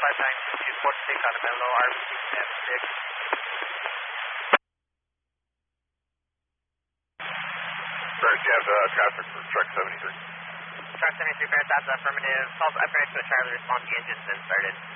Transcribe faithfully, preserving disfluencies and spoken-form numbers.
five nine two four six on the Menlo, R B C ten six. First, you have uh, traffic for truck seventy-three. Truck seventy-three, Bear Stops, affirmative. False upgrade to a Charlie, response, the engine's been started.